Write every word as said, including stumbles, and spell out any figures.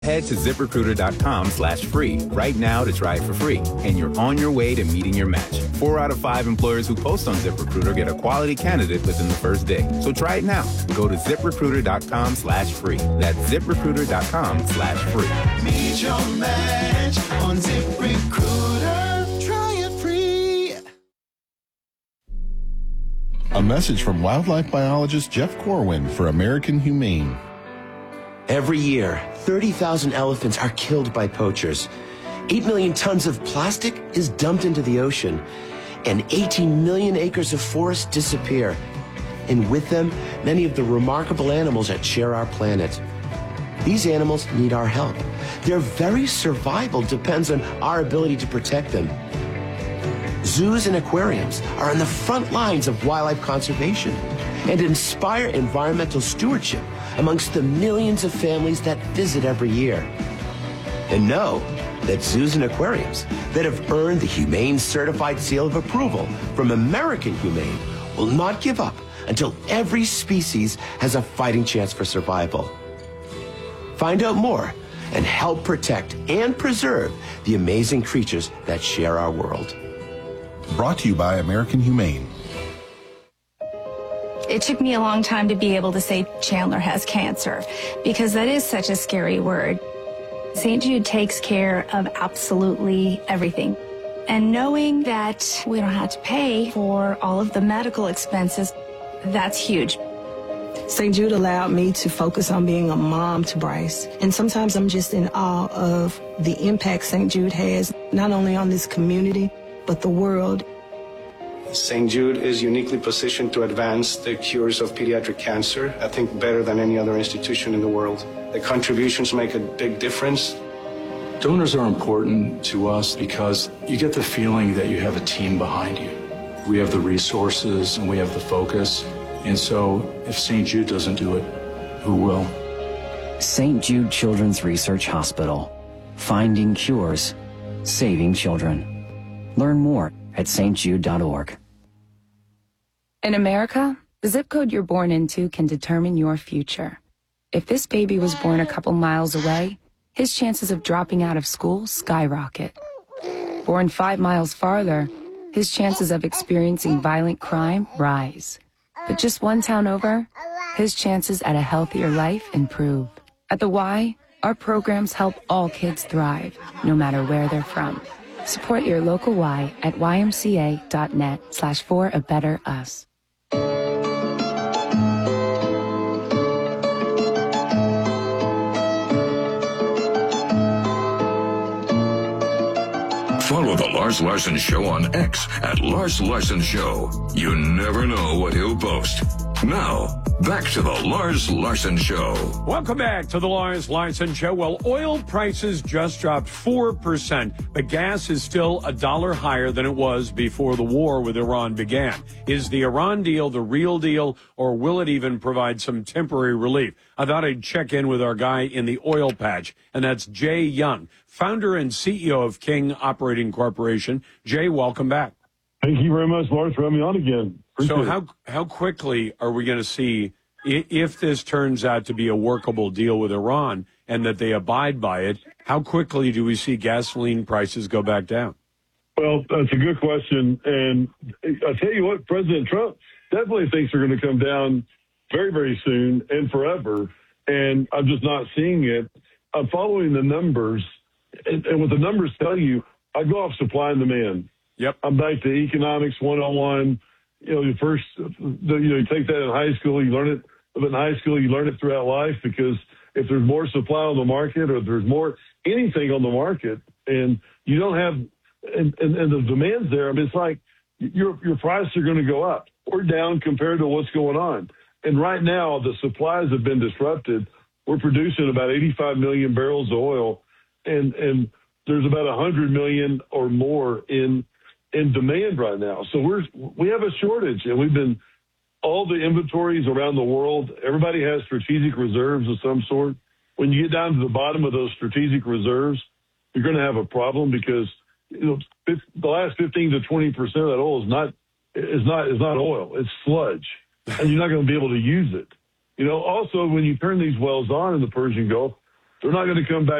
Head to ZipRecruiter.com slash free right now to try it for free, and you're on your way to meeting your match. Four out of five employers who post on ZipRecruiter get a quality candidate within the first day. So try it now. Go to ZipRecruiter.com slash free. That's ZipRecruiter.com slash free. Meet your match on ZipRecruiter. Try it free. A message from wildlife biologist Jeff Corwin for American Humane. Every year, thirty thousand elephants are killed by poachers. eight million tons of plastic is dumped into the ocean. And eighteen million acres of forest disappear. And with them, many of the remarkable animals that share our planet. These animals need our help. Their very survival depends on our ability to protect them. Zoos and aquariums are on the front lines of wildlife conservation and inspire environmental stewardship amongst the millions of families that visit every year. And know that zoos and aquariums that have earned the Humane Certified Seal of Approval from American Humane will not give up until every species has a fighting chance for survival. Find out more and help protect and preserve the amazing creatures that share our world. Brought to you by American Humane. It took me a long time to be able to say Chandler has cancer because that is such a scary word. Saint Jude takes care of absolutely everything. And knowing that we don't have to pay for all of the medical expenses, that's huge. Saint Jude allowed me to focus on being a mom to Bryce. And sometimes I'm just in awe of the impact Saint Jude has, not only on this community, but the world. Saint Jude is uniquely positioned to advance the cures of pediatric cancer, I think better than any other institution in the world. The contributions make a big difference. Donors are important to us because you get the feeling that you have a team behind you. We have the resources and we have the focus. And so if Saint Jude doesn't do it, who will? Saint Jude Children's Research Hospital. Finding cures. Saving children. Learn more at s t jude dot org. In America, the zip code you're born into can determine your future. If this baby was born a couple miles away, his chances of dropping out of school skyrocket. Born five miles farther, his chances of experiencing violent crime rise. But just one town over, his chances at a healthier life improve. At the Y, our programs help all kids thrive, no matter where they're from. Support your local Y at y m c a dot net slash for a better us. Follow The Lars Larson Show on X at Lars Larson Show. You never know what he'll post. Now, back to The Lars Larson Show. Welcome back to The Lars Larson Show. Well, oil prices just dropped four percent, but gas is still a dollar higher than it was before the war with Iran began. Is the Iran deal the real deal, or will it even provide some temporary relief? I thought I'd check in with our guy in the oil patch, and that's Jay Young, founder and C E O of King Operating Corporation. Jay, welcome back. Thank you very much, Lars, for having me on again. Appreciate so how how quickly are we going to see, if this turns out to be a workable deal with Iran and that they abide by it, how quickly do we see gasoline prices go back down? Well, that's a good question. And I'll tell you what, President Trump definitely thinks they're going to come down very, very soon and forever. And I'm just not seeing it. I'm following the numbers. And, and what the numbers tell you, I go off supply and demand. Yep. I'm back to economics one oh one. You know, you first, you know, you take that in high school, you learn it in high school, you learn it throughout life, because if there's more supply on the market, or there's more anything on the market, and you don't have, and, and, and the demand's there, I mean, it's like your your prices are going to go up or down compared to what's going on. And right now, the supplies have been disrupted. We're producing about eighty-five million barrels of oil, and and there's about one hundred million or more in in demand right now. So we're, we have a shortage, and we've been, all the inventories around the world, everybody has strategic reserves of some sort. When you get down to the bottom of those strategic reserves, you're going to have a problem, because, you know, the last fifteen to twenty percent of that oil is not, is not, is not oil. It's sludge, and you're not going to be able to use it. You know, also, when you turn these wells on in the Persian Gulf, They're not going to come back